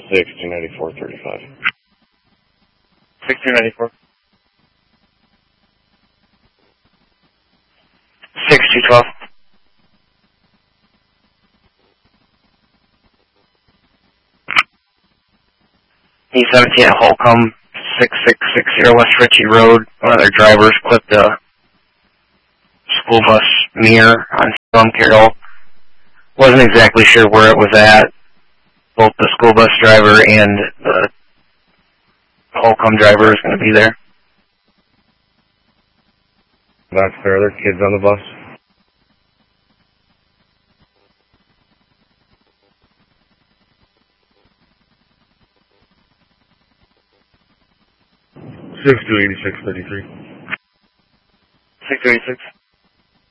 629435. 6294. 6212. E17 at Holcomb, 6660 West Ritchie Road. One of their drivers clipped a school bus mirror on Salem Carroll. Wasn't exactly sure where it was at. Both the school bus driver and the Holcomb driver is going to be there. That's fair. Are there kids on the bus? $628633. 6286.